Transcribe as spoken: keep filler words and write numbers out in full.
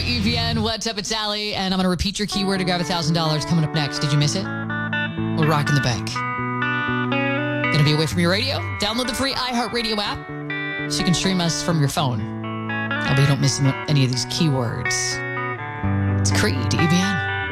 E V N, What's Up, it's Allie, and I'm going to repeat your keyword to grab one thousand dollars coming up next. Did you miss it? We're rocking the bank. Going to be away from your radio? Download the free iHeartRadio app so you can stream us from your phone. I hope you don't miss any of these keywords. It's Creed, E V N.